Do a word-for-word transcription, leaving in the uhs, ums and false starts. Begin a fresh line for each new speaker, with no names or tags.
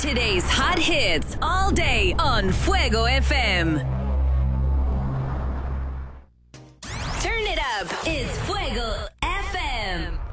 Today's hot hits all day on Fuego F M. Turn it up. It's Fuego F M.